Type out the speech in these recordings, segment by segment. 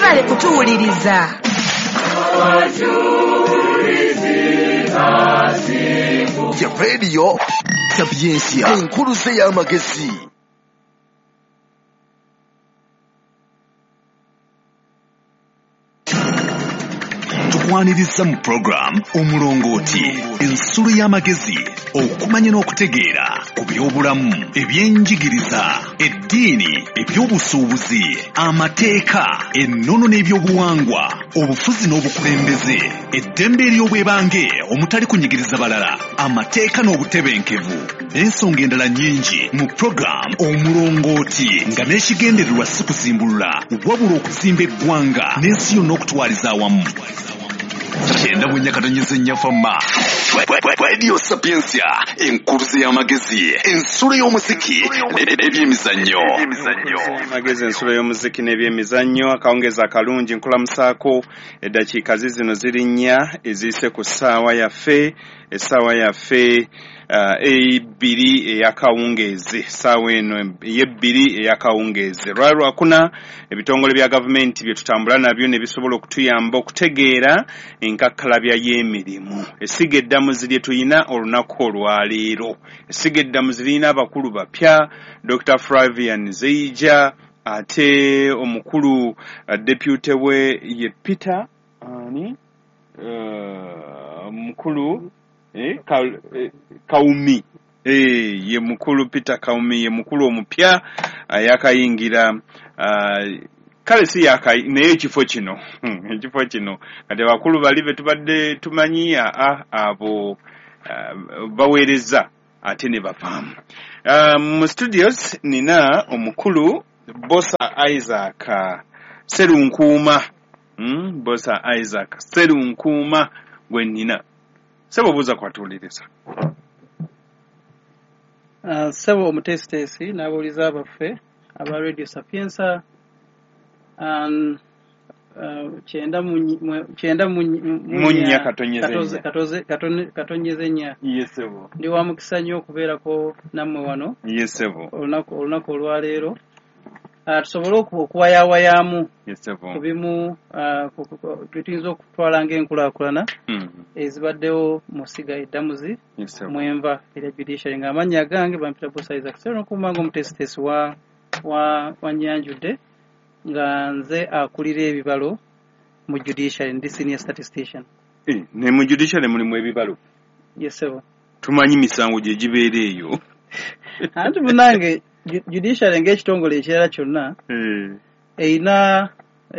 mwebale kutuwuliriza. Ya Radio Sapiencia enkuluze y'amagezi. Tukwaniriza mu program omulongooti ensulu y'amagezi okumanya n'okutegeera ku by'obulamu ebyenjigiriza eddiini ebyobusuubuzi amateeka ennono n'ebyobuwangwa obufuzi n'obukulembeze eddembe ery'obwebange omutali kunyigiriza balala amateeka n'obutebenkevu n'ensonga endala nnyingi mu program omulongooti nga n'ekigendererwa si kuzimbulula wabula okuzimba eggwanga n'ensi yonna okutwaliza awamu. Kyenda mu nyakatonyeze nnyafama Radio Sapiencia enkuluze y'amagezi ensolo y'omuziki n'ebyemizannyo. Amagezi ensolo y'omuziki n'ebyemizannyo akawungeza akalungi nkulamusaako eddakiika zino ziri nnya eziyise ku ssaawa yaffe ebbiri eyakawungeezi ssaawa eno y'ebbiri eyakawungeezi lwakuna ebitongole bya gavumenti bye tutambula nabyo ne bisobola okutuyamba okutegeera enkakkalabya y'emirimu. Essiga eddamuzi lye tuyina olunaku olwaleero, essiga eddamuzi lirina abakulu bapya Dr. Flavian Zeija ate omukulu deputy we ye Peter mukulu Kaumi ye mukulu Peter Kaumi ye mukulu omupya yakayingira kale si naye ekifo kino kati abakulu bali be tubadde tumanyi abo baweereza ate ne bavaamu. Mu studios nina omukulu Bosa Isaac Serunkuuma Bosa Isaac Serunkuuma gwe nina. Sebo buza kwatuuliriza. Sebo omutesitesi n'abuuliza abaffe aba Radio Sapienza kyenda munya katonyeze nnya. Yesebo. Ndi wa mukisa nnyo okubeerako nammwe wano. Yesebo. Olunaku olwaleero. Tusobole okuwayawayaamu ku bimu tuyinza okutwala ng'enkulaakulana ezibaddewo mu ssiga eddamuzi mu enva erya judiciary ng'amannya gange bampita Bosa Isaac Serunkuuma ng'omutesitesi wa Nyanjudde nga nze akulira ebibalo mu judiciary ndi senior statistician. Ne mu judiciary mulimu ebibalo? Yesebo. Tumanyi misango gye gibeera eyo. Anti munange judiciary ng'ekitongole ekirala kyonna eyina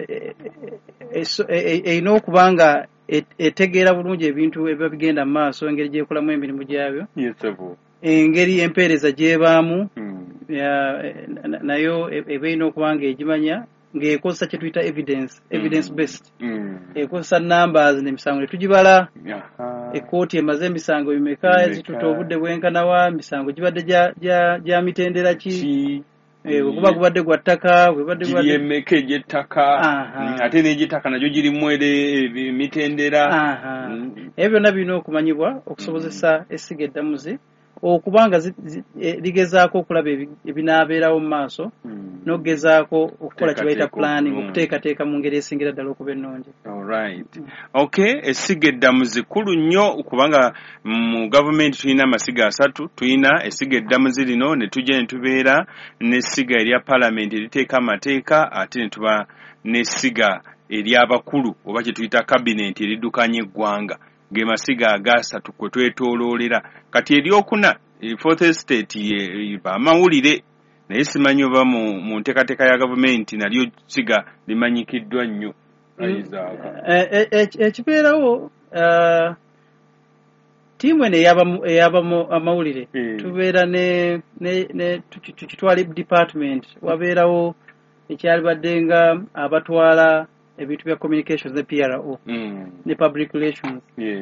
okuba nga etegeera bulungi ebintu ebiba bigenda mu maaso engeri gyekolamu emirimu gyabyo, engeri empeereza gyebaamu nayo eba erina okuba nga egimanya ng'ekozesa kye tuyita evidence based, ekozesa numbers n'emisango ne tugibala. Ekkooti emaze emisango bimeka ezituta obudde bwenkanawa, misango gibadde gya mitendera ki, okuba gubadde gwa ttaka, bwebadde gwa emeka egy'ettaka, ate n'egy'ettaka nagyo girimu emitendera. Ebyo byonna birina okumanyibwa okusobozesa essiga eddamuzi okuba nga ligezaako okulaba ebinaabeerawo mu maaso n'okugezaako okukola kye bayita planning, okuteekateeka mu ngeri esingira ddala okuba ennungi. Okay, essiga eddamuzi kulu nnyo kubanga mu gavumenti tulina amasiga 3. Tulina essiga eddamuzi lino ne tujja ne tubeera n'essiga erya palamenti eriteeka amateeka ate ne tuba n'essiga ery'abakulu oba kye tuyita kabinenti eriddukanya eggwanga. Ge masiga agasatu kwe twetooloolera. Kati eryokuna fourth estate bamawulire naye simanyi oba mu nteekateeka ya gavumenti nalyo siga limanyikiddwa nnyo. Ekibeerawo ttiimu eno eyaba amawulire tubeera tukitwala department, wabeerawo ekyalibadde nga abatwala ebintu bya communications ne PRO ne public relations.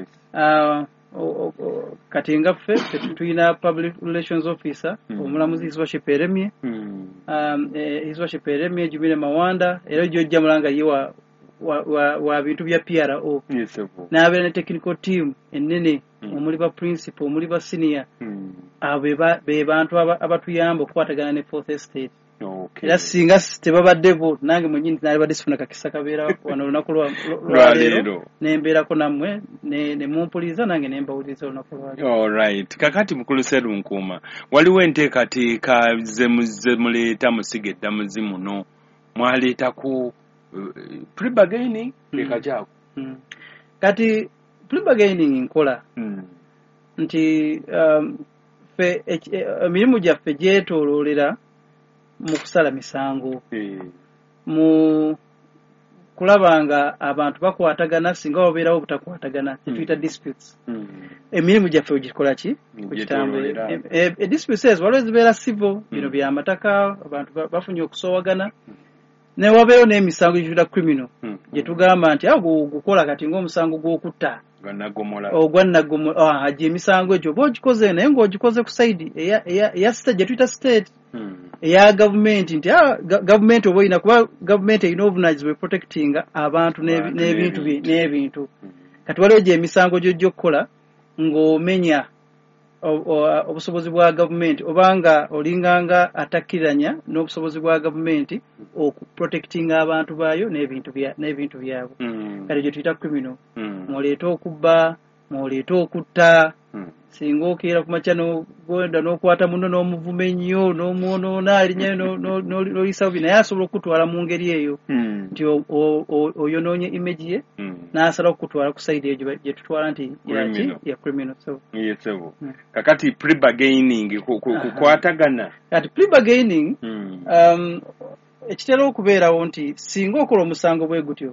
Kati nga ffe tulina public relations officer omulamuzi His Worship Eremye, His Worship Eremye Jumile Mawanda era jojja mulanga ye wa bintu bya PRO. N'abeera ne technical team ennene omuli ba principal omuli ba senior abo be bantu abatuyamba okukwatagana ne fourth estate era singa tebabaddevo nange mwenyini nalibadde sifuna kakisa kabeera wano olunaku lwaleero nembeerako nammwe ne mumpuliza nange nembawuliriza olunaku lwaleero. Alright, kakati mukulu Sserunkuuma, waliwo enteekateeka ze muleeta musiga eddamuzi muno, mwaleetako pre-bargaining ekakyako. Kati pre-bargaining nkola nti emirimu gyaffe gyetooloolera mu kusala misango mu kulaba nga abantu bakwatagana singa wabeerawo obutakwatagana tuyita disputes. Emirimu gyaffe ogikola ki okitambula. Disputes ezo waliwo zibeera civil, bino by'amataka, abantu bafunye okusoowagana, ne wabeewo n'emisango gyetuyita criminal gye tugamba nti gukola kati ng'omusango gw'okutta ogwannagomola emisango egyo oba ogikoze naye ng'ogikoze ku saidi eya state gye tuyita state eya gavumenti nti gavumenti oba olina kuba gavumenti erina obuvunaanyizibwa protectinga abantu n'ebintu. Kati waliwo gye emisango gy'ojja okukola ng'omenya obusobozi bwa gavumenti obanga olinganga atakkiriranya n'obusobozi bwa gavumenti okuprotectinga abantu baayo n'ebintu byabwe. Kati gye tuyita criminal. Mwoleeta okubba, mwoleeta okutta, singa okeera ku makya n'ogenda n'okwata muno n'omuvuma ennyo n'omwonoona alinyayo n'oliisa bubi naye asobola okukutwala mu ngeri eyo nti oyonoonye image ye n'asala okukutwala ku sayidi eyo gye tutwala nti ya criminal. Kakati pre-bargaining kukwatagana. Kati pre-bargaining ekitera okubeerawo nti singa okola omusango bwe gutyo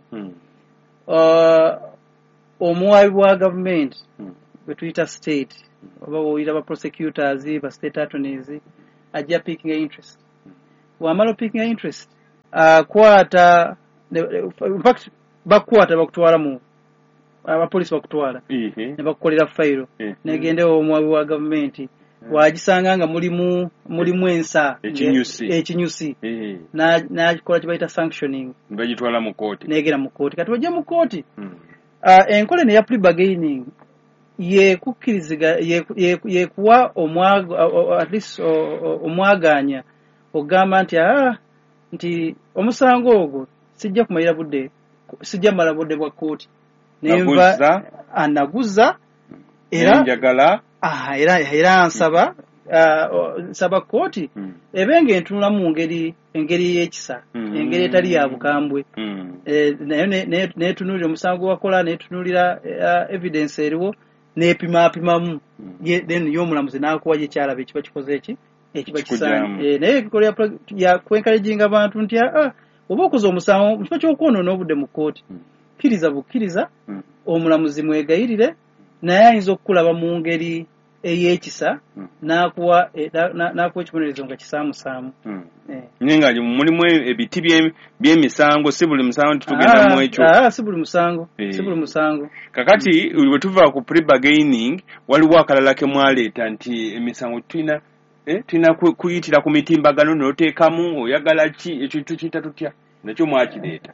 omuwaabi bwa gavumenti bwe tuyita state oba woyita ba prosecutors ba state attorneys ajja picking interest. Wamala picking interest akwata in fact bakwata bakutwala mu abapolisi bakutwala ne bakukolera fayiro negende omuwaabi wa gavumenti wagisanga nga mulimu ensa ekinyusi n'agikola kye bayita sanctioning bagitwala mu kooti negera mu kooti. Kati wajja mu kooti enkole ne ya pre-bargaining yekukkiriziga yekuwa at least omwaganya ogamba nti omusango ogwo sijja mala budde bwa kooti nenva anaguza era nsaba kooti ebenga entunula mu engeri y'ekisa engeri etali ya bukambwe naye netunulira omusango wakola netunulira evidence eriwo nepimapimamu then y'omulamuzi n'akuwa gyekyalaba ekiba kikoze ekiba kisaanye naye ekikola ya kwenkalejinga abantu nti oba okoze omusango mu kifo ky'okwonoona obudde mu kooti kkiriza bukkiriza omulamuzi mwegayirire naye ayinza okukulaba mu ngeri ey'ekisa n'akuwa ekibonerezo nga kisaamusaamu. Nga mulimu ebiti by'emisango si buli musango titugenda mu ekyo. Si buli musango. Kakati bwe tuva ku pre-bargaining waliwo akalala ke mwaleeta nti emisango tulina kuyitira ku mitimbagano n'oteekamu oyagala ki ekyo tukiyita tutya nakyo mwakireeta.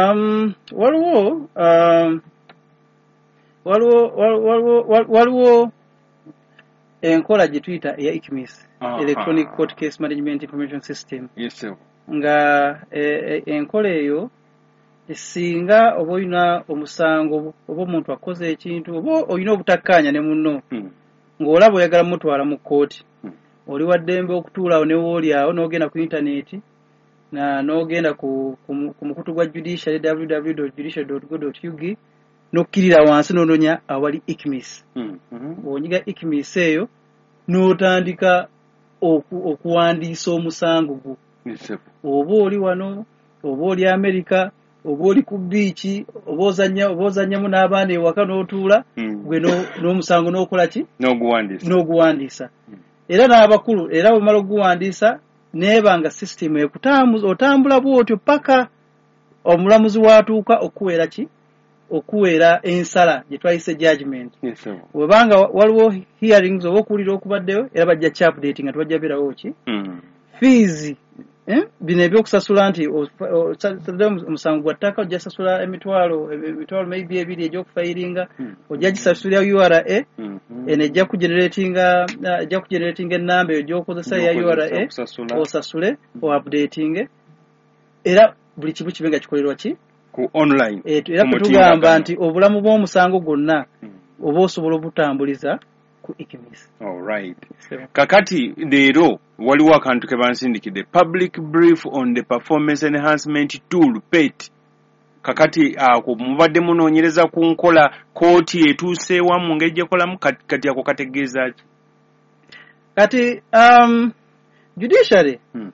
Waliwo enkola gye tuyita eya ICMIS, Electronic Court Case Management Information System. Nga enkola eyo singa oba olina omusango oba omuntu akoze ekintu oba olina obutakkaanya ne munno ng'olaba oyagala mutwala mu kooti oli waddembe okutuulawo ne woolyawo n'ogenda ku intaneti n'ogenda ku mukutu gwa judiciary www.judiciary.go.ug n'okkirira wansi n'ononya awali ICMIS. Bw'onyiga ICMIS eyo n'otandika okuwandiisa omusango gwo oba oli wano oba oli Amerika oba oli ku biiki oba ozannyamu n'abaana ewaka n'otuula gwe n'omusango n'okola ki n'oguwandiisa. Era n'abakulu era bw'omala okuguwandiisa neebanga system otambula bw'otyo paka omulamuzi w'atuuka okuweera ki okuweera ensala gye twayise judgment. Webanga waliwo hearings oba okuwulira okubaddeyo era bajja update nga tebajja beerawo ki fees bino ebyokusasula nti osadde omusango gwa ttaka ojja sasula emitwalo maybe ebiri egy'okufayiringa ojja gisasulira URA eno ejja kugeneratinga ennamba eyo gy'okozesa ya URA osasule o-updating era buli kimu kibe nga kikolerwa ki ku online era kutugamba nti obulamu bw'omusango gwonna oba osobola obutambuliza ku ICMIS. Alright. Kakati leero waliwo akantu ke bansindikidde public brief on the performance enhancement tool PET. Kakati ako mubadde munoonyereza ku nkola kooti etuuse wamu ngeri gyekolamu kati ako kategeeza ki? Kati judiciary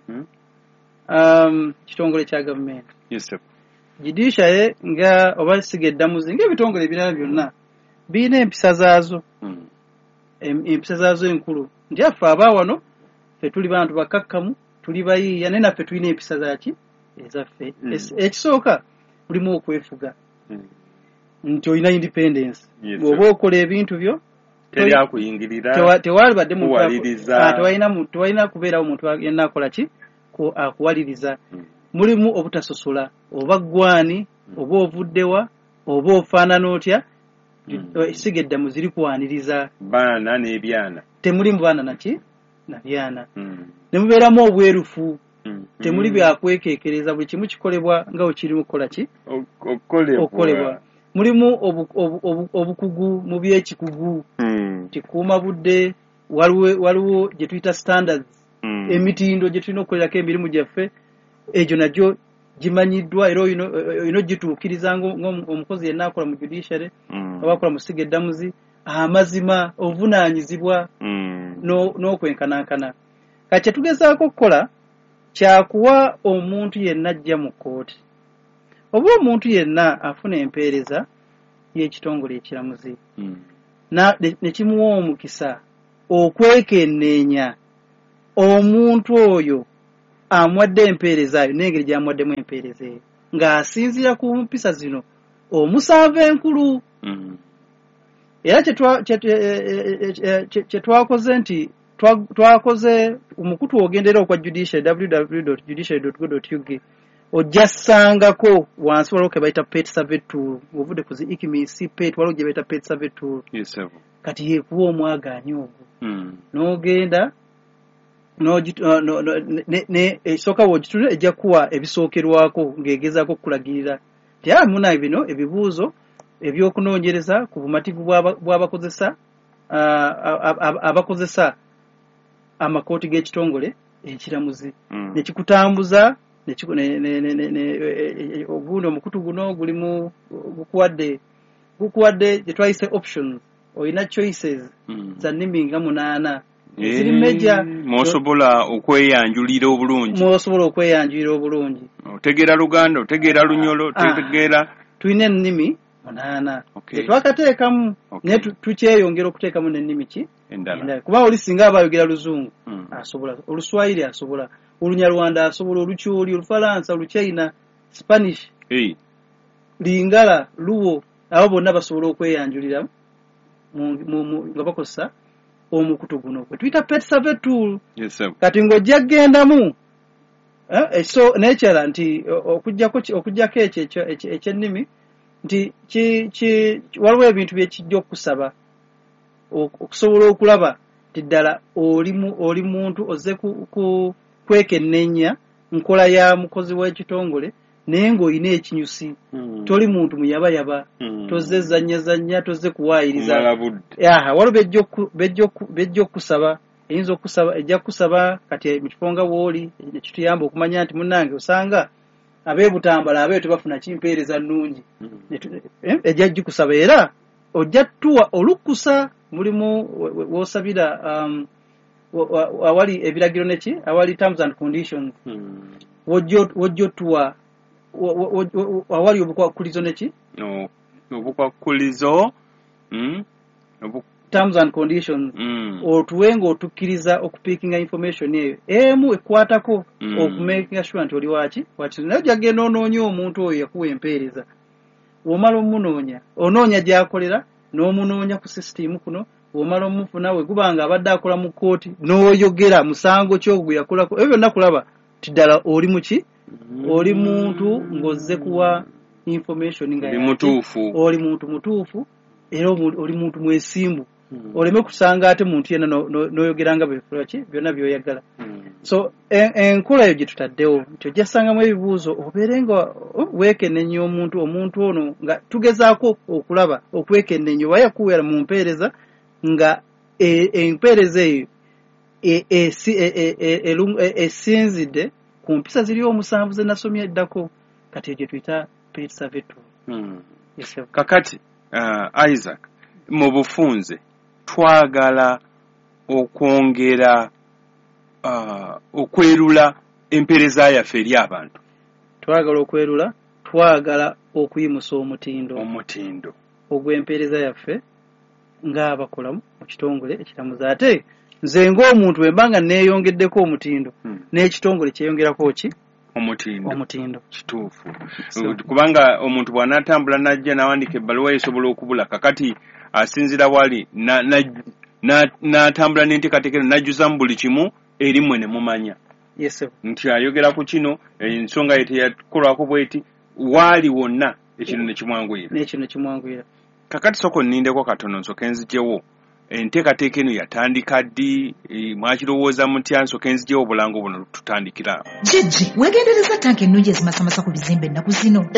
kitongole kya gavumenti. Yes sir. Judiciary nga oba siga eddamuzi ng'ebitongole ebirala byonna birina empisa zaazo. Empisa zaazo enkulu nti affe abaawano ffe tuli bantu bakakkamu tuli bayiiya naye naffe tulina empisa zaaki ezaffe. Ekisooka mulimu okwefuga nti olina independence bw'oba okola ebintu byo teri akuyingirira tewalibadde tewalina kubeerawo muntu yenna akola ki akuwaliriza. Mulimu obutasosola oba gwani oba ovuddewa oba ofaanana otya esiga eddamu ziri kwaniriza baana n'ebyana temulimu baana naki na byana ne mubeeramu obwerufu temuli byakwekekereza buli kimu kikolebwa nga okirimu kukola ki okukolebwa. Mulimu obukugu mu byekikugu kikuuma budde waliwo gye tuyita standards emitindo gye tulina okukolerako emirimu gyaffe egyo nagyo gimanyiddwa era olina gituukiriza ng'omukozi yenna akola mu judiciary oba akola mu siga eddamuzi amazima obuvunaanyizibwa n'okwenkanankana. Kati kyetugezaako okukola kyakuwa omuntu yenna ajja mu kkooti oba omuntu yenna afuna empeereza y'ekitongole ekiramuzi ne kimuwa omukisa okwekenneenya omuntu oyo amwadde empeereza ayo n'engeri gy'amwaddemu empeereza eyo ng'asinziira ku mpisa zino omusanvu enkulu. Era kye twakoze nti twakoze omukutu ogendera okwa judiciary www.judiciary.go.ug ojja ssangako wansi waliwo ke bayita PET survey tool ovudde ku zi ICMIS PET waliwo gye bayita PET survey tool. Kati yeekuwa omwagaanyi ogwo n'ogenda esooka woogitula ejja kuwa ebisookerwako ng'egezaako okukulagirira nti muna bino ebibuuzo ebyokunoonyereza ku bumativu bw'abakozesa abakozesa amakooti g'ekitongole ekiramuzi ne kikutambuza ogundi omukutu guno gulimu gukuwadde gye twayise options olina choices za nnimi nga 8 ziri meja mwosobola okweyanjulira obulungi otegeera Luganda otegeera Lunyolo otegeera tulina ennimi 8 twakateekamu naye tukyeyongera okuteekamu n'ennimi ki endala kuba oli singa aba ayogera Luzungu asobola Oluswayiri asobola Olunyarwanda asobola Olucyoli Olufalansa Oluchina Spanish Lingala Luwo abo bonna basobola okweyanjulira nga bakozesa omukutu guno gwe tuyita PET survey tool. Kati ng'ojja kugendamu so nekyala nti okugjako ekyennimi nti waliwo ebintu byekijja okusaba okusobola okulaba nti ddala oli muntu ozze kwekenneenya nkola ya mukozi w'ekitongole naye ng'olina ekinyusi toli muntu muyabayaba tozze zanya tozze kuwaayiriza waliwo bejja okusaba eyinza okusaba ejja kusaba kati mu kifo nga wooli ekituyamba okumanya nti munnange osanga abeebutambala abeeyo tebafuna kimpeereza nnungi ejja gikusaba era ojja tuwa olukusa mulimu w'osabira awali ebiragiro neki awali terms and conditions wojja tuwa awali obukwakulizo neki obukwakulizo terms and conditions otuwe ng'otukkiriza okupiikinga information eyo emu ekwatako okumakinga sure nti oli waki naye ojja genda onoonya omuntu oyo yakuwa empeereza womala omunoonya onoonya gy'akolera n'omunoonya ku sisitimu kuno womala omufuna we guba nga abadde akola mu kkooti n'oyogera musango ky'ogwo yakolako ebyo byonna kulaba tidala oli muki oli muntu ngozze kuwa information nga oli muntu mutuufu era oli muntu mwesimbu oleme kusanga ate muntu yena noyogeranga bifulaki byonna byoyagala so enkola yo gitutaddewo nti ojjasangamu ebibuuzo obeerenga weekennenya omuntu ono nga tugezaako okulaba okwekennenya oba yakuwera mu mpeereza nga empeereza eyo esinzidde ku mpisa ziri omusanvu ze nasomye eddako kati egyo tuyita petsa vetu kakati Isaac mu bufunze twagala okwongera okwerula empeereza yaffe eri abantu twagala okuyimusa omutindo ogw'empeereza yaffe ng'abakola mu kitongole ekiramuzi ate nze ng'omuntu wembanga neeyongeddeko omutindo n'ekitongole kyeyongerako ki omutindo kituufu kubanga omuntu bw'anaatambula n'ajja n'awandika ebbaluwa esobola okubula kakati asinzira wali n'atambula n'enteekateeka n'ajjuza mu buli kimu eri mmwe ne mumanya nti ayogera ku kino ensonga ye teyakolwako bweti waali wonna ekino ne kimwanguyira kakati soko nnindeko katono nsoke nzijewo enteekateeka eno yatandika ddi mwakirowooza mutya nsoke nzijewo obulango buno tutandikira jjajji weegendereza tanka ennungi ezimasamasa ku bizimbe ennaku zino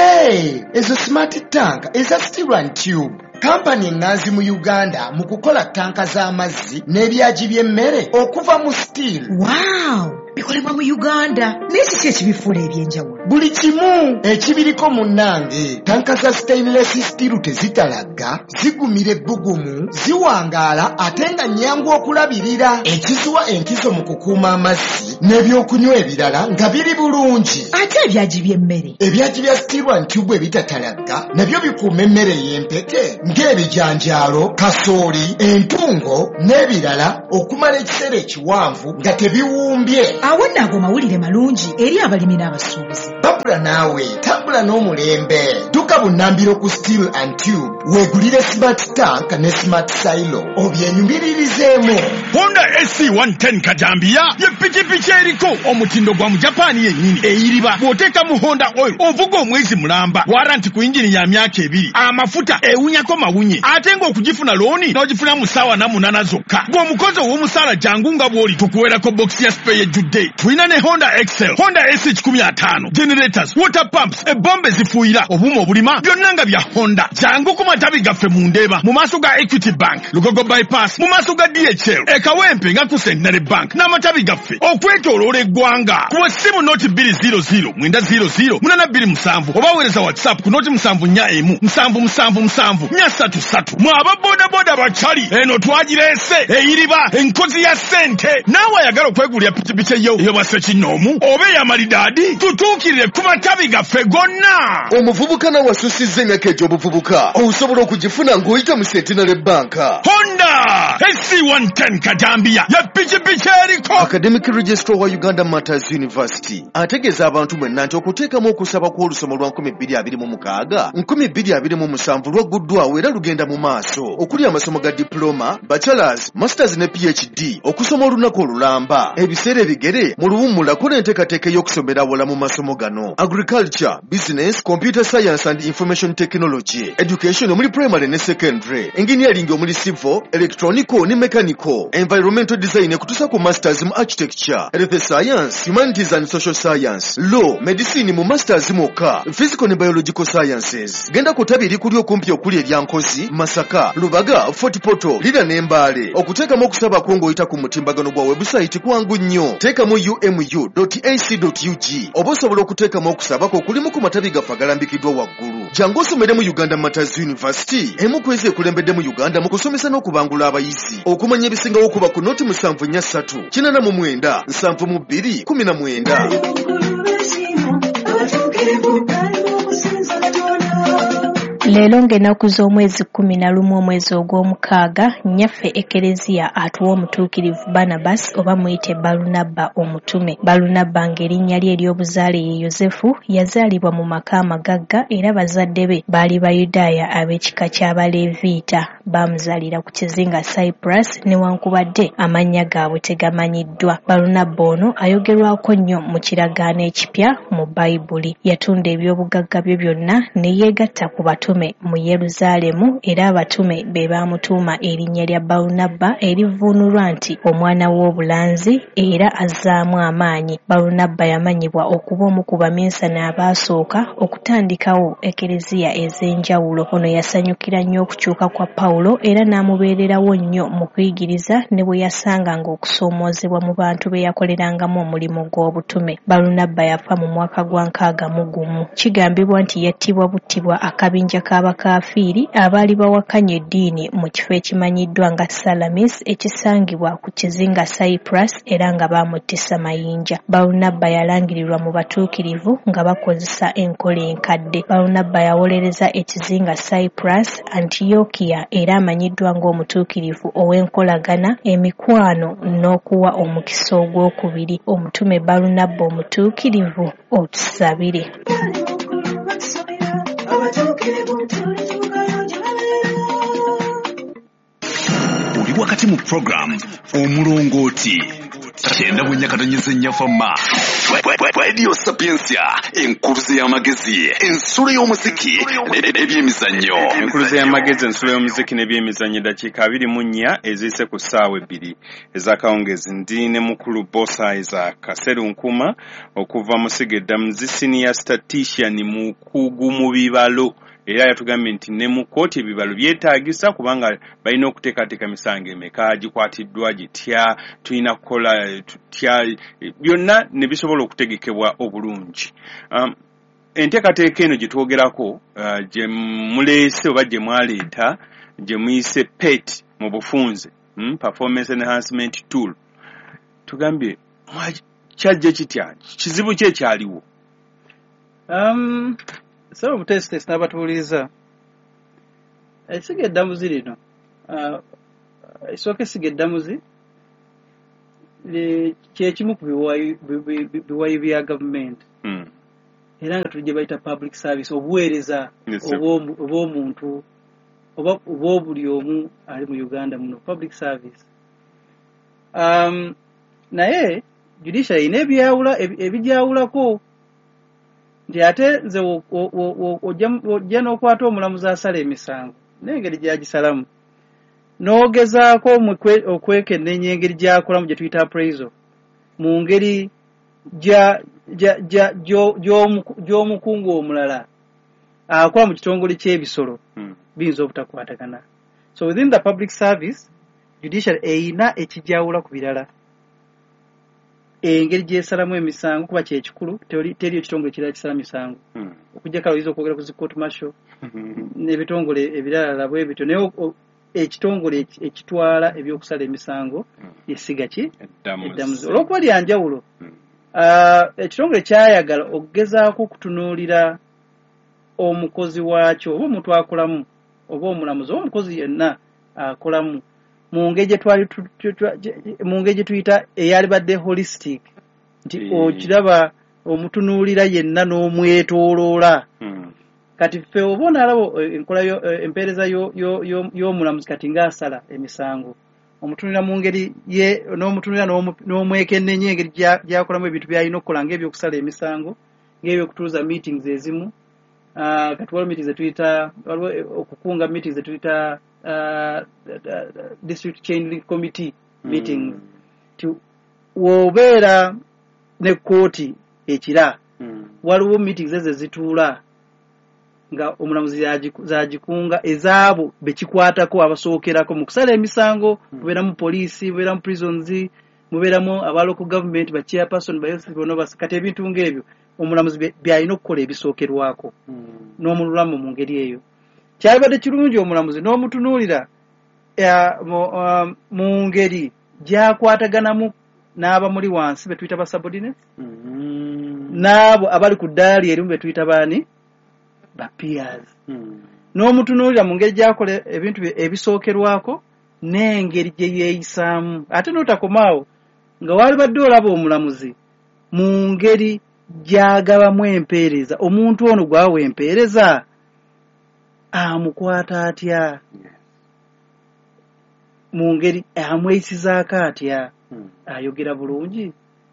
ezo smart tank eza steel and tube kampani ennanzi mu Uganda mu kukola tanka z'amazzi n'ebyagi by'emmere okuva mu steel. Wow! Bikolebwa mu Uganda. N'eki kye kibifuula ebyenjawulo. Buli kimu ekibiriko munnange. Tanka za stainless steel tezitalagga, zigumira ebbugumu, ziwangaala ate nga nnyangu okulabirira. Ekizuwa enkizo mu kukuuma amazzi n'ebyokunywa ebirala nga biri bulungi. Ate ebyagi by'emmere. Ebyagi bya steel and tube ebitatalagga nabyo bikuuma emmere y'empeke ng'ebijanjaalo, kasooli, entungo n'ebirala okumala ekiseera ekiwanvu nga tebiwumbye. Awo naago mawulire malungi eri abalimi n'abasuubuzi. Babula naawe tambula n'omulembe. Dduka bunnambiro ku steel and tube weegulire smart tank ne smart silo obyenyumiririzemu. Honda SC110 Kajambia ye pikipiki eriko omutindo gwa mu Japan yennyini eyiriba bw'oteeka mu Honda oil ovuga omwezi mulamba waranti ku injini ya myaka 2 amafuta ewunyako mawunye ate ng'okugifuna looni n'ogifuna mu ssaawa 8 zokka ng'omukozi ow'omusaala jangu nga bw'oli tukuweerako bokisi ya spray ejjudde. Tulina ne Honda Excel, Honda SH15, generators, water pumps, ebbombe zifuuyira obuuma obulima byonna nga bya Honda. Jangu ku matabi gaffe mu Ndeeba mu maaso ga Equity Bank, Lugogo Bypass mu maaso ga DHL, Ekawempe nga ku Centenary Bank n'amatabi gaffe okwetooloola eggwanga. Ku ssimu noti 200 900 827 oba weereza WhatsApp ku noti 741 777 433. Mwaba bodaboda bachali eno twagireese eyiriba enkozi ya ssente. Naawe ayagala okwegulira pikipiki eyo bwase kinoomu oba ey'amalidaadi tutuukirire ku matabi gaffe gonna. Omuvubuka nawe asusizza emyaka egy'obuvubuka osobola okugifuna ng'oyita mu Centenary Bank. Honda SC110 Kajambia ya pikipiki eriko. Academic Registrar wa Uganda Matters University ategeeza abantu mwenna nti okuteekamu okusaba kw'olusoma lwa 2026 2027 lwagguddwawo era lugenda mu maaso okuli amasomo ga diploma, bachelors, masters ne PhD okusoma olunaku olulamba. Ebiseera ebigere mu luwummulako n'enteekateeka y'okusomera awala mu masomo gano: agriculture, business, computer science and information technology, education omuli primary ne secondary, engineering omuli civil, electronical ne mechanical, environmental design ekutuusa ku masters mu architecture, health science, humanities and social science, law, medicine mu masters mwokka, physical ne biological sciences. Genda ku ttabi erikuli okumpi okuli eryankozi, Masaka, Lubaga, Fort Portal, Lira ne Mbale. Okuteekamu okusaba kwo ng'oyita ku mutimbagano gwa website kwangu nnyo. Teekamu umu.ac.ug oba osobola okuteekamu okusaba kulimu ku matabi gaffe agalambikiddwa waggulu. Jangu osomere mu Uganda Matters University, emu ku ezo ekulembedde mu Uganda mu kusomesa n'okubangula abayizi. Okumanya ebisingawo kuba ku noti 743 89 72 19. Leero ng'ennaku z'omwezi 11 omwezi ogw'omukaaga, nnyaffe Ekereziya atuwa omutuukirivu Barnabas oba muyite Balunabba omutume. Balunabba ng'erinnya lye ery'obuzaale ye Yozefu, yazaalibwa mu maka amagagga era bazadde be baali Bayudaaya ab'ekika ky'Abaleeviita. baamuzaalira ku kizinga Cyprus newankubadde amannya gaabwe tegamanyiddwa. Barnaba ono ayogerwako nnyo mu kiragaano ekipya mu Bayibuli. Yatunda ebyobugagga bye byonna ne yeegatta ku batume mu Yeruzaalemu era abatume be baamutuuma erinnya lya Barnaba erivuunulwa nti omwana w'obulanzi era azzaamu amaanyi. Barnaba yamanyibwa okuba omu ku baminsana abaasooka okutandikawo ekereziya ez'enjawulo. Ono yasanyukira nnyo okukyuka kwa Pawulo era n'amubeererawo nnyo mu kuyigiriza ne bwe yasanganga okusoomoozebwa mu bantu be yakolerangamu omulimu gw'obutume. Barnaba yafa mu mwaka gwa 61. Kigambibwa nti yattibwa buttibwa akabinja k'abakaafiiri abaali bawakanya eddiini mu kifo ekimanyiddwa nga Salamis ekisangibwa ku kizinga Cyprus era nga baamuttisa mayinja. Barnaba yalangirirwa mu batuukirivu nga bakozesa enkola enkadde. Barnaba yawolereza ekizinga Cyprus, Antiokia era amanyiddwa ng'omutuukirivu ow'enkolagana, emikwano n'okuwa omukisa ogwokubiri. Omutume Barnaba omutuukirivu otusabire. Oli wakati mu program omulongooti kyenda bwennyakatonyeza nnyafama Radio Sapiensia, enkuluze y'amagezi, ensulo y'omuziki n'ebyemizannyo. Enkuluze y'amagezi, ensulo y'omuziki n'ebyemizannyo, dakiika 24 eziyise ku ssaawa 2 ez'akawungezi. Ndi ne mukulu Bosa Isaac Serunkuma okuva mu Sigeddamuzi, senior statistician mukugu mu bibalo. Era yatugambye nti ne mu kkooti ebibalo byetaagisa kubanga balina okuteekateeka misango emeka gikwatiddwa gitya, tulina kukola tutya, byonna ne bisobola okutegekebwa obulungi. Enteekateeka eno gye twogerako gye muleese oba gye mwaleeta gye muyise PET mu bufunze, Performance Enhancement Tool, tugambye kyajja kitya, kizibu ki ekyaliwo? So mutesite n'abatuuliza Sigeddamuzi lino esooka Sigeddamuzi kyekimu ku biwayi bya gavumenti era nga tujja bayita public service, obuweereza obw'omuntu oba buli omu ali mu Uganda muno, public service. Naye judiciary n'ebyawula ebijawulako nti ate nze ojja n'okwata omulamuzi asala emisango n'engeri gyagisalamu n'ogezaako okwekennenya engeri gy'akolamu gye tuyita appraisal mu ngeri gy'omukungu omulala akola mu kitongole ky'ebisolo biyinza obutakwatagana. So within the public service, judiciary eyina ekijawula ku birala, engeri gyesalamu emisango kuba kyekikulu, teri ekitongole kirala kisala misango okujjako oyinza okwogera ku zi court martial n'ebitongole ebirala bwe bityo, naye ekitongole ekitwala ebyokusala emisango yesiga ki Eddamuzi. Olw'okuba lyanjawulo, ekitongole kyayagala okugezaako okutunuulira omukozi waakyo oba omuntu akolamu oba omulamuzi oba omukozi yenna akolamu mu ngeri gye tuyita eyalibadde holistic, nti okiraba omutunuulira yenna n'omwetooloola. Kati ffe oba onaalaba empeereza y'omulamuzi kati ng'asala emisango, omutunuulira mu ngeri ye n'omutunuulira n'omwekennenya engeri gy'akolamu ebintu by'alina okukola ng'ebyokusala emisango, ng'ebyokutuuza meetings ezimu. Kati waliwo meetings zetuyita, waliwo okukunga meetings zetuyita district chain link committee meetings. Wobeera ne kooti ekira, waliwo meetings ezo zituula nga omulamuzi zagikunga ezaabo bekikwatako abasookerako mu kusala emisango. Mubeeramu poliisi, mubeeramu prisons, mubeeramu aba local government, ba chairperson, ba youth bono basi. Kati ebintu ng'ebyo omulamuzi byalina okukola ebisookerwako n'omululamu mu ngeri eyo. Kyalibadde kirungi omulamuzi n'omutunuulira mu ngeri gyakwataganamu n'abamuli wansi be tuyita ba subordinates, n'abo abali ku ddaali erimu be tuyita baani ba peers, n'omutunuulira mu ngeri gyakola ebintu ebisookerwako n'engeri gye yeeyisaamu. Ate n'otakomaawo nga walibadde olaba omulamuzi mu ngeri gyagabamu empeereza, omuntu ono gwawa empeereza amukwata atya? mu ngeri amweyisizaako atya ayogera bulungi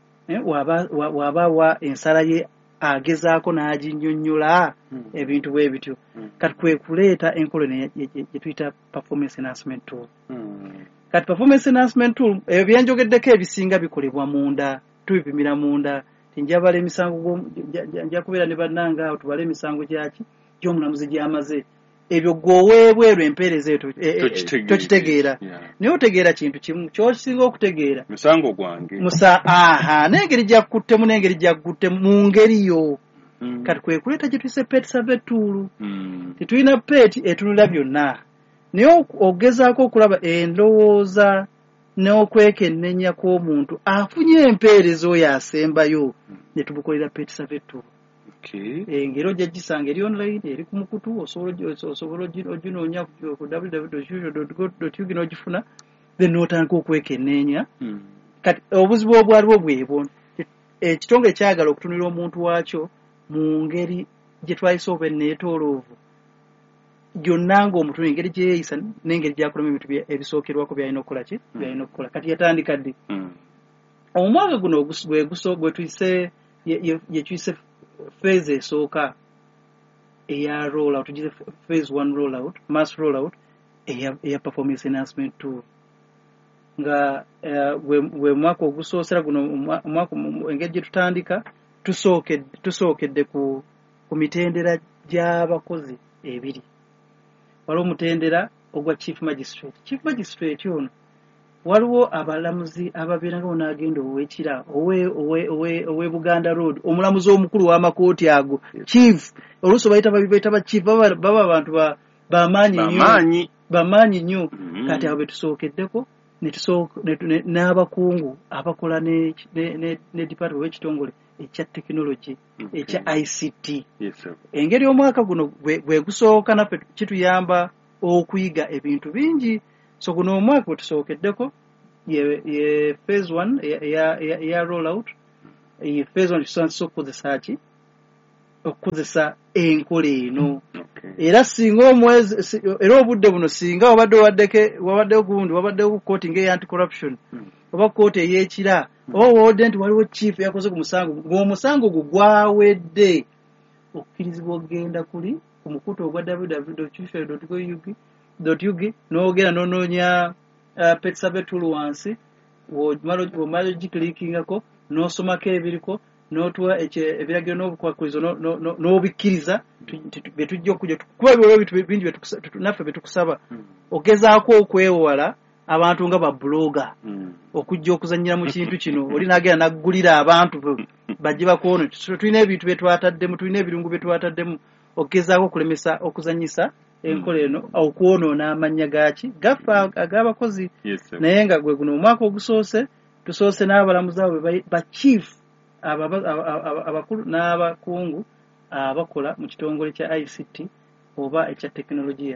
waba wa ensala ye agezaako n'aginnyonnyola ebintu bwe bityo kati kwe kuleeta enkola gye tuyita performance enhancement tool kati performance enhancement tool ebyo byenjogeddeko ebisinga bikolebwa munda tubipimira munda tinjabala emisango nja kubeera ne bannanga awo tubale emisango gyaki gy'omulamuzi gy'amaze ebyo gwoweebweru empeereza eyo tokitegeera naye otegeera kintu kimu kyokisinga okutegeera musango gwange n'engeri gyakuttemu n'engeri gyakuttemu mu ngeri yo kati kwe kuleeta gye tuyise pet survey tool tetulina pet etunula byonna naye ogezaako okulaba endowooza n'okwekennenya kw'omuntu afunye empeereza oyo asembayo ne tumukolera pet survey tool engeri ojja gisanga eri online eri ku mukutu osobola oginoonya ku www.usual.go.ug n'ogifuna then n'otandika okwekenneenya kati obuzibu obwaliwo bwebwo ekitongole kyagala okutunulira omuntu waakyo mu ngeri gye twayise oba enneetooloovu gyonna ng'omutunula engeri gye yeeyisa n'engeri gyakolamu ebintu ebisookerwako byalina okukola ki byalina okukola kati yatandika ddi omwaka guno gwe tuyise ye tuyise phase esooka eya rollout tugize phase 1 rollout mass rollout eya performance enhancement tool nga gwe mwaka ogusoosera guno omwaka engeri gye tutandika tusookedde ku mitendera gy'abakozi ebiri waliwo omutendera ogwa chief magistrate ono waliwo abalamuzi ababeeranga onaagenda ow'ekira owe Buganda Road omulamuzi omukulu w'amakooti ago chief oluusi bayita ba chief baba abantu bamaanyi nnyo kati abo betusookeddeko n'abakungu abakola ne department w'ekitongole ekya technology ekya ICT engeri omwaka guno bwe gusooka naffe kituyamba okuyiga ebintu bingi so guno omwaka gwe tusookeddeko ye phase 1 ya rollout ye phase 1 tusanzise okukozesa enkola eno era singa omwezi era obudde buno singa wabaddewo gundi wabaddewo kooti ng'eyanti corruption oba kooti ey'ekira owodde nti waliwo chief yakoze ku musango ng'omusango gwo gwawedde okkirizibwa okgenda kuli ku mukutu ogwa www.usual.go.ug n'ogenda n'onoonya pet survey tool wansi womala ogiklikingako n'osomako ebiriko n'otuwa ebiragiro n'obukwakkulizo n'obikkiriza betujja okujja kuba ebyo ebintu bingi naffe betukusaba ogezaako okwewala abantu nga babloga okujja okuzannyira mu kintu kino oli n'agenda naggulira abantu bajje bakwono tulina ebintu byetwataddemu tulina ebirungu byetwataddemu ogezaako okulemesa okuzannyisa enkola eno okwonoona amannya gaki gaffe ag'abakozi naye nga gwe guno omwaka ogusoose tusoose n'abalamuzi abo ba chief abakulu n'abakungu abakola mu kitongole kya ICT oba ekya tekinologiya.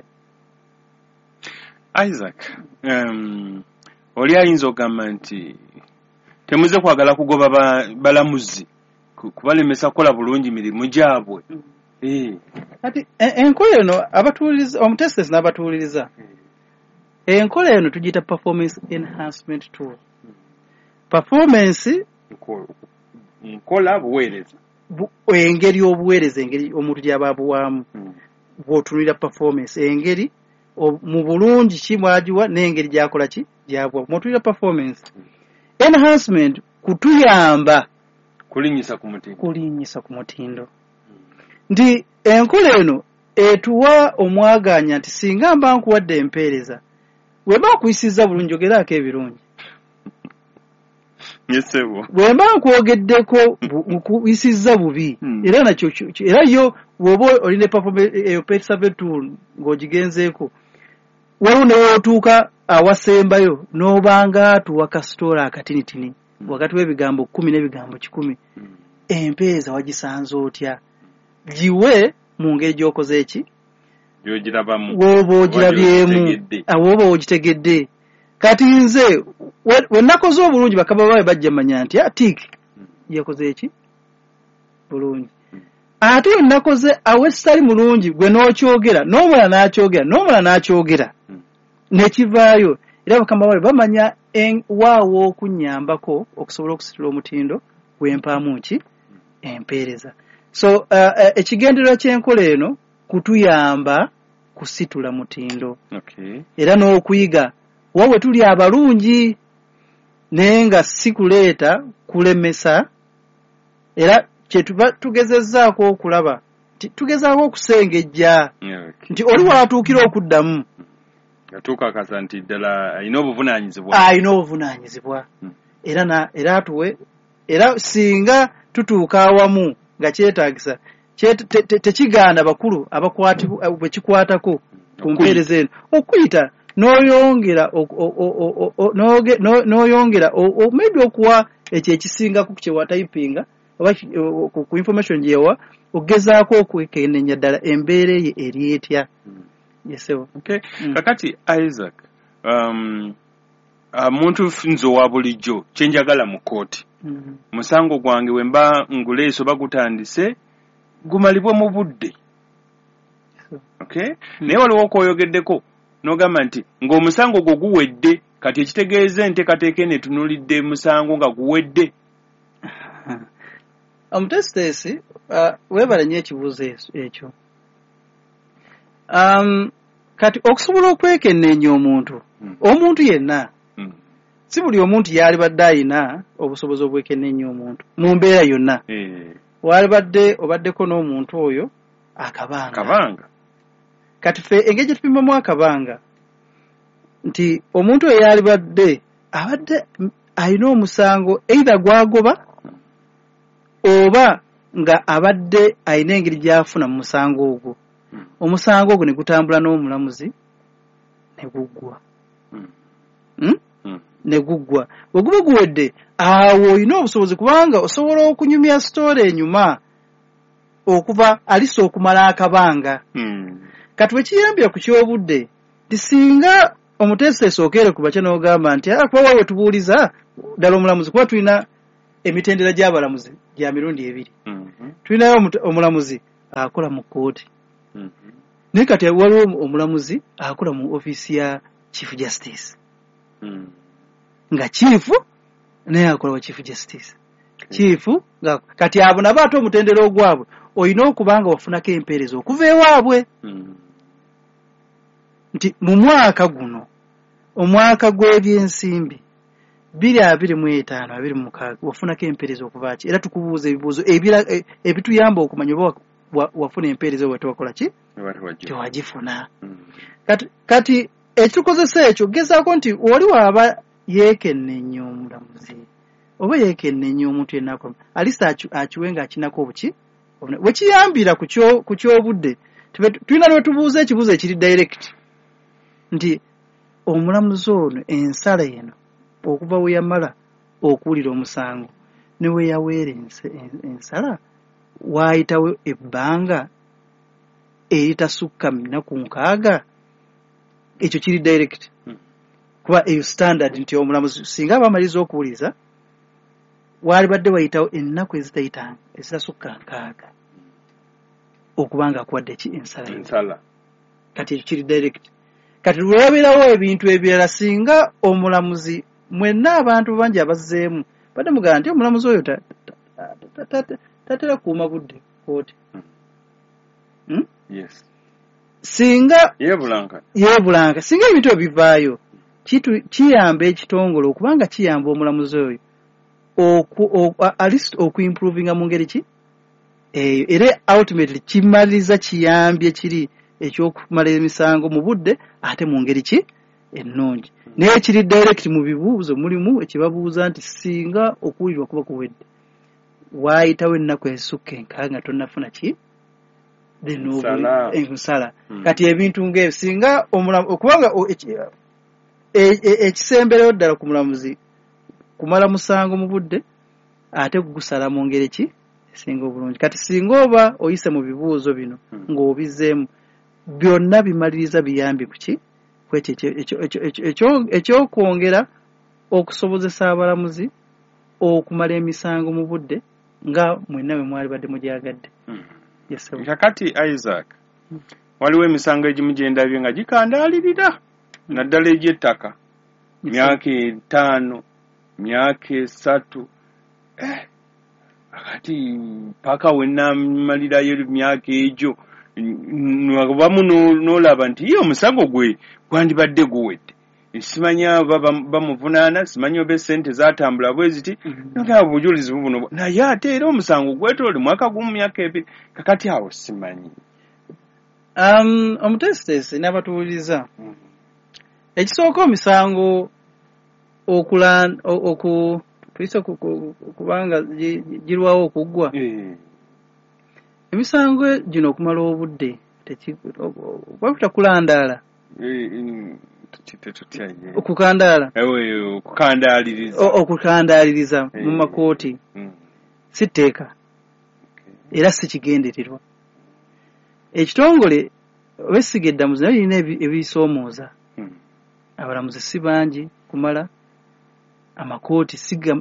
Isaac, oli ayinza okugamba nti temuze kwagala kugoba balamuzi kubalemesa kukola bulungi mirimu gyabwe. Kati enkola eno abatuuliriza omutesesi n'abatuuliriza enkola eno tugiyita performance enhancement tool. Performance nkola buweereza engeri obuweereza engeri omuntu gy'ababuwaamu bw'otunulira performance engeri mu bulungi ki mwagiwa n'engeri gy'akola ki gy'abuwa mw'otunulira performance enhancement kutuyamba kulinnyisa ku mutindo nti enkola eno etuwa omwaganya nti singa mba nkuwadde empeereza weba okuyisizza bulungi ogeraako ebirungi bwemba nkwogeddeko nkuyisizza bubi era nakyo era yo woba olina eyo pet survey tool ng'ogigenzeeko waliwo newootuuka awasembayo n'obanga atuwa kasitoola akatinitini wakati w'ebigambo 10 n'ebigambo 100 empeereza wagisanze otya giwe mu ngeri gy'okoze eki woba ogirabyemu woba ogitegedde kati nze wenakoze obulungi bakaba bawe bajja manya nti atiki yakoze eki bulungi ate wenakoze awesitali mulungi gwe n'okyogera n'omulala n'akyogera nekivaayo era bakama baabwe bamanya waawo okunyambako okusobola okusitula omutindo gw'empaamu ki empeereza. So ekigendererwa ky'enkola eno kutuyamba kusitula mutindo. Era n'okuyiga wawe tuli abalungi naye nga si kuleeta kulemesa, era kyetuba tugezezzaako okulaba nti tugezaako okusengejja nti oli watuukira okuddamu tukakasa nti ddala alina obuvunaanyizibwa era atuwe, era singa tutuuka awamu nga kyetaagisa tekigaana bakulu bwe kikwatako ku mpeereza eno okuyita n'oyongera maybe okuwa ekyo ekisingako kye watayipinga oba ku information gyewa ogezaako okwekenneenya ddala embeera ye eri etya. Yesebo. Kakati Isaac, muntu nze owa bulijjo kyenjagala mu kooti, musango gwange we mba nguleese oba gutandise gumalibwe mu budde. Naye waliwo okwoyogeddeko n'ogamba nti ng'omusango gwo guwedde, kati ekitegeeza enteekateeka eno etunulidde musango nga guwedde. Omutesiteesi weebale nnyo ekibuuzo ekyo. Kati okusobola okwekenneenya omuntu yenna, si buli omuntu yalibadde ayina obusobozi obwekenneenya omuntu mu mbeera yonna. Obaddeko n'omuntu oyo akabanga. Kati ffe engeri gye tupimamu akabanga nti omuntu oyo yalibadde abadde ayina omusango either gwagoba oba nga abadde ayina engeri gy'afuna mu musango ogwo. Omusango ogwo ne gutambula n'omulamuzi ne guggwa. Ne guggwa. Bwe guba guwedde, awo olina obusobozi kubanga osobola okunyumya sitoole enyuma okuva alisa okumala akabanga. Kati bwe kiyambira ku kyobudde, tisinga omuteesiteesi okeere ku bakya n'ogamba nti kuba waawe tubuuliza ddala omulamuzi kuba tulina emitendera gy'abalamuzi gya mirundi ebiri. Tulinayo omulamuzi akola mu kkooti. Naye kati waliwo omulamuzi akola mu ofiisi ya Chief Justice. Nga Chief naye akola wa Chief Justice. Chief nga kati abo nabo ate omutendera ogwabwe olina okubanga wafunako empeereza okuva ewaabwe. Nti mu mwaka guno, omwaka gw'ebyensimbi 2025-26 wafunako empeereza okuva ki? Era tukubuuza ebibuuzo ebituyamba okumanya oba wafuna empeereza oba tewakola ki? Tewagifuna. Kati ekitukozesa ekyo gezaako nti oli waaba yeekenneenya omulamuzi oba yeekenneenya omuntu yenna alisa akiwe nga akinako obuki we kiyambira ku kyobudde. Tulina lwe tubuuza ekibuuzo ekiri direct nti omulamuzi ono ensala eno okuva we yamala okuwulira omusango ne we yaweera ensala waayitawo ebbanga eritasukka nnaku 6. Ekyo kiri direct kuba eyo standard nti omulamuzi singa abamaliza okuwuliza waalibadde wayitawo ennaku ezitasukka 6 okubanga akuwadde ki ensala. Kati ekyo kiri direct. Kati lwe wabeerawo ebintu ebirala singa omulamuzi mwenna abantu bangi abazzeemu badde mugamba nti omulamuzi oyo tatera kuuma budde kooti. Singa yeebulanga singa ebintu ebivaayo kiyamba ekitongole okubanga kiyamba omulamuzi oyo okuimprovinga mu ngeri ki eyo, era ultimately kimaliriza kiyambye kiri ekyokumala emisango mu budde ate mu ngeri ki ennungi. Naye kiri direct mu bibuuzo mulimu ekibabuuza nti singa okuwulirwa kuba kuwedde waayitawo ennaku ezisukka 6 nga tonnafuna ki ensala. Kati ebintu ng'ebyo singa okubanga ekisembereyo ddala ku mulamuzi kumala musango mu budde ate gusala mu ngeri ki esinga obulungi. Kati singa oba oyise mu bibuuzo bino ng'obizzeemu byonna bimaliriza biyambi ku ki ekyokwongera okusobozesa abalamuzi okumala emisango mu budde nga mwenna bwe mwali badde mugyagadde. Kakati Isaac, waliwo emisango egimu gye ndabye nga gikandaalirira naddala egy'ettaka myaka 5 myaka 3 akati paka wenamalirayo emyaka egyo wabamu n'olaba nti ye omusango gwe gwandibadde guwedde simanya bamuvunaana simanya oba essente zatambula bwe ziti nogaba bujulizi buno naye ate era omusango gwetolole mwaka gumu myaka 2 kakati awo simanyi. Omutesitesi n'abatuwuliriza ekisooka omisango tuyise kubanga girwawo okuggwa emisango gino okumala obudde wabita kulandaala okukandaaliriza mu makooti si tteeka era si kigendererwa. Ekitongole obesiga eddamuzi nayo lirina ebisoomooza. Abalamuzi si bangi kumala amakooti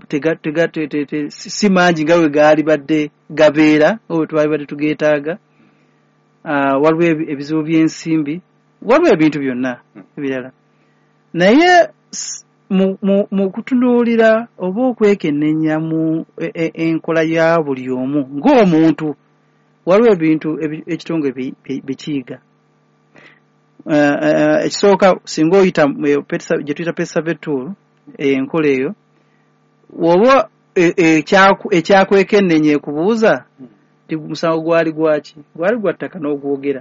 si mangi nga bwe gaali badde gabeera owe twali badde tugeetaaga. Waliwo ebizibu by'ensimbi, waliwo ebintu byonna ebirala, naye mu kutunuulira oba okwekennenya mu enkola ya buli omu ng'omuntu waliwo ebintu ekitongole bikiyiga. Ekisooka singa oyita gye tuyita Pesa Tool enkola eyo woba ekyakwekennenya ekubuuza ti musango gwali gwaki, gwali gwa ttaka n'ogwogera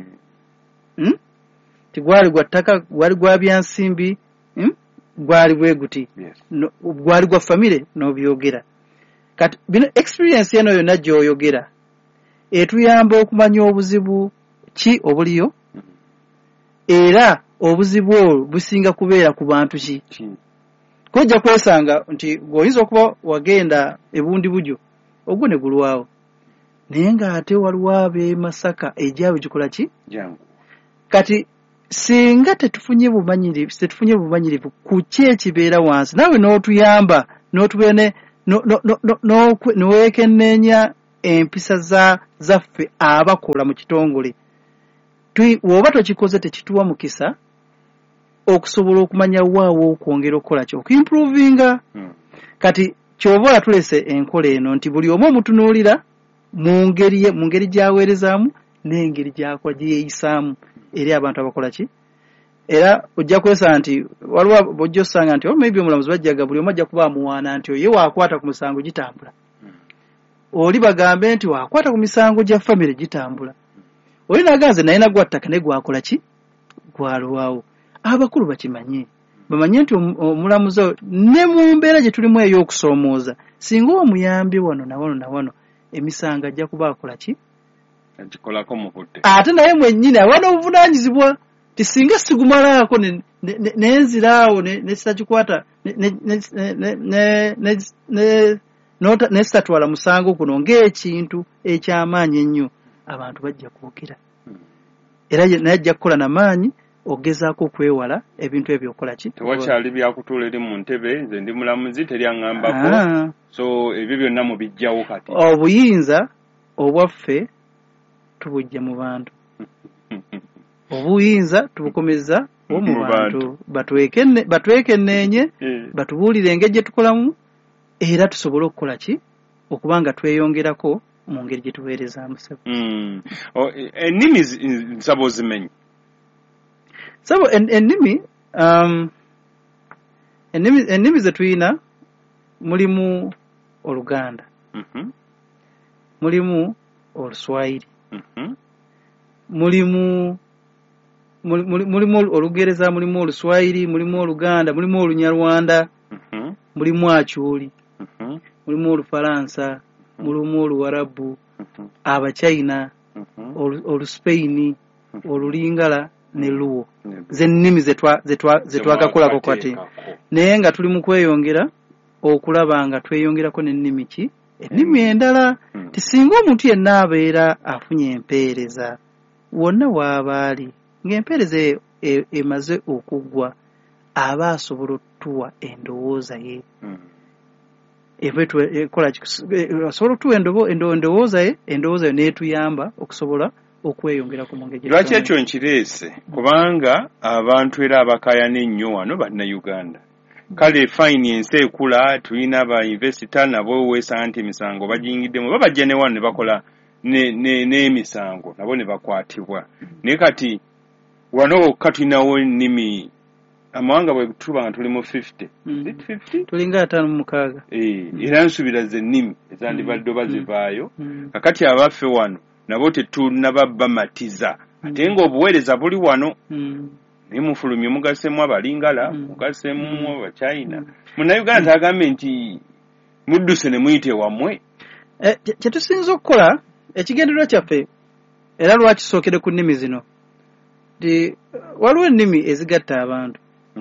tigwali gwa ttaka, gwali gwa byansimbi, gwali bwe guti, gwali gwa famire n'obyogera. Kati bino experience yeno yonna gy'oyogera etuyamba okumanya obuzibu ki obuliyo era obuzibu obwo businga kubeera ku bantu ki. Kojja kwesanga nti gwoyinza okuba wagenda ebundi bujjo ogwo ne gulwawo, naye ng'ate waliwo ab'e Masaka egyabwe gikola ki kati singa tetufunye bumanyirivu ku ki ekibeera wansi naawe n'otuyamba n'otubeera n'oweekenneenya empisa zaffe abakola mu kitongole woba tokikoze tekituwa mukisa okusobola okumanya waawo okwongera okukola ki okimprovinga. Kati ky'oba olatulese enkola eno nti buli omu omutunuulira mu ngeri gy'aweerezaamu n'engeri gy'akola gyeyeeyisaamu eri abantu abakola ki. Era ojja kwesanga nti waliwo bojja osanga nti maybe omulamuzi bajjaga buli omu ajja kuba amuwaana nti ye waakwata ku misango gitambula, oli bagambe nti waakwata ku misango gya famire gitambula, oli naganze naye nagwa ttaka ne gwakola ki gwalwawo. Abakulu bakimanye bamanye nti omulamuzi ne mu mbeera gye tulimu ey'okusoomooza singa omuyambye wano na wano emisango ajja kuba akola ki agikolako mu budde, ate naye mwennyini awana obuvunaanyizibwa ti singa sigumalaako nenziraawo nesitakikwata nesitatwala musango guno ng'ekintu eky'amaanyi ennyo, abantu bajja kwogera era naye ajja kukola n'amaanyi ogezaako okwewala ebintu ebyokola ki. Tewakyali byakutuula eri mu ntebe nze ndi mulamuzi teri aŋŋambako, so ebyo byonna mubijjawo kati. Obuyinza obwaffe tubujja mu bantu obuyinza tubukomeza mu bantu batwekenneenye batubuulire engeri gye tukolamu era tusobole okukola ki okubanga tweyongerako mu ngeri gye tuweerezaamu. Ennimi nsaba ozimenye. Sabo ennimi ze tuyina mulimu Oluganda, mulimu Oluswayiri, mulimu Olugereza, mulimu Oluswayiri, mulimu Oluganda, mulimu Olunyarwanda, mulimu Acholi, mulimu Olufalansa, mulimu Oluwarabu, Abachina, Oluspain, Olulingala ne Luwo. Ze nnimi zetwakakolako kati, naye nga tuli mu kweyongera okulaba nga tweyongerako n'ennimi ki ennimi endala. Tisinga omuntu yenna abeera afunye empeereza wonna w'abaali ng'empeereza emaze okuggwa aba asobola otuwa endowooza ye asobola otuwa endowooza ye n'etuyamba okusobola okweyongera ku mungege. Lwaki ekyo nkireese kubanga abantu era abakaayana ennyo wano Bannayuganda kale fine ensi ekula tulina ba investor nabo weesanga nti emisango bagiyingiddemu babajja ne wano ne bakola n'emisango nabo ne bakwatibwa naye kati wano wokka tulinawo ennimi amawanga bwe tuba nga tuli mu 50 tulinga 56 era nsuubira ze nnimi ezandibadde bazivaayo kakati abaffe wano nabo tetunababamatiza ate ng'obuweereza buli wano naye mufulumye mugasemu abalingala mugasemu abachina munnayuganda tagambe nti mudduse ne muyite wammwe kyetusinza okukola ekigendererwa kyaffe era lwakisookere ku nnimi zino nti waliwo ennimi ezigatta abantu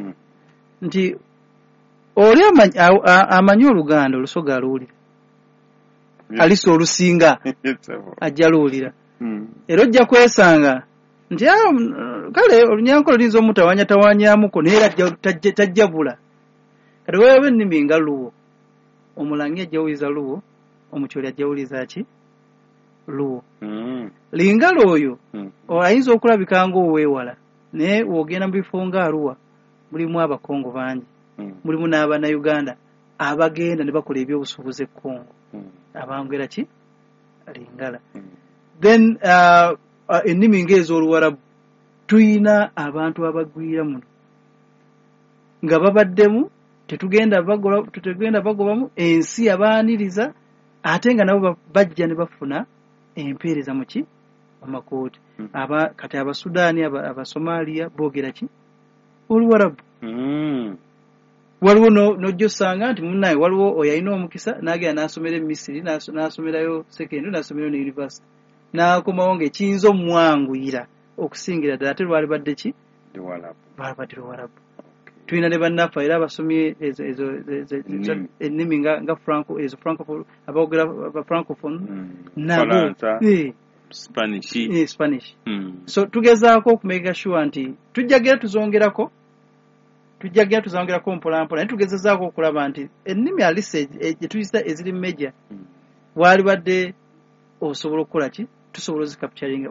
nti oli amanyi Oluganda olusoga aluwulira alisa olusinga ajja luwulira era ojja kwesanga nti kale olunyankole luyinza omutawanyatawanyamuko naye era tajjabula kati weeyoba ennimi nga Luwo omulangi ajja wuliza Luwo omukyoli ajja wuliza ki Luwo lingala oyo ayinza okulabika ng'oweewala naye wogenda mu bifo nga Arua mulimu abakongo bangi mulimu n'Abannayuganda abagenda ne bakola ebyobusuubuzi e Congo abangera ki lingala then ennimi ng'ez'Oluwarabu tuyina abantu abagwira muno nga babaddemu tetugenda bagobamu ensi abaaniriza ate nga nabo bajja ne bafuna empeereza mu ki amakooti kati Abasudaani Abasomaliya boogera ki Oluwarabu waliwo n'ojja osanga nti munnaye waliwo oyo alina omukisa n'agenda n'asomera e Misiri n'asomerayo secondary n'asomerayo ne university n'akomawo ng'ekiyinza omwanguyira okusingira ddala ate lwali badde ki balibadde Luwarabu tulina ne bannaffe era abasomye ennimi nga franco ezo francophone abaogera ba francophone nabo Spanish so tugezaako okumeka sure nti tujjagera tuzongerako mpolampola naye tugezezaako okulaba nti ennimi alise gye tuyita eziri major wali badde osobola okukola ki tusobola ozicapturing